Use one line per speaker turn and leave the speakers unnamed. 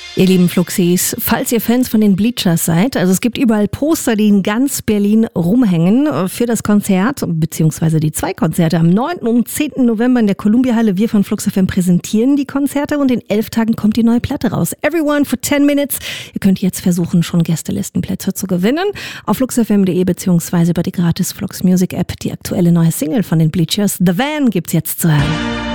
Ihr lieben Fluxis, falls ihr Fans von den Bleachers seid, also es gibt überall Poster, die in ganz Berlin rumhängen für das Konzert, beziehungsweise die 2 Konzerte am 9. und 10. November in der Columbia-Halle. Wir von Flux FM präsentieren die Konzerte und in 11 Tagen kommt die neue Platte raus. Everyone for 10 Minutes. Ihr könnt jetzt versuchen, schon Gästelistenplätze zu gewinnen. Auf fluxfm.de beziehungsweise über die gratis Flux Music App. Die aktuelle neue Single von den Bleachers, The Van, gibt's jetzt zu hören.